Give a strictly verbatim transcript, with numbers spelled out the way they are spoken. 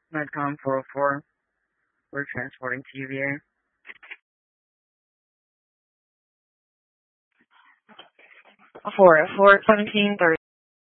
Medcom four oh four. We're transporting to U V A. four oh four, seventeen thirty.